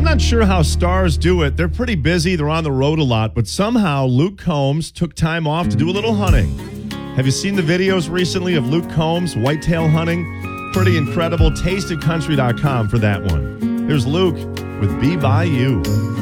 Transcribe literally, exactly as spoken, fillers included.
I'm not sure how stars do it. They're pretty busy. They're on the road a lot. But somehow Luke Combs took time off to do a little hunting. Have you seen the videos recently of Luke Combs whitetail hunting? Pretty incredible. taste of country dot com for that one. Here's Luke with Be By You.